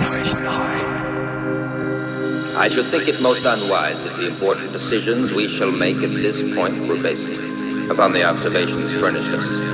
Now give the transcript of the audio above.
I should think it most unwise that the important decisions we shall make at this point were based upon the observations furnished us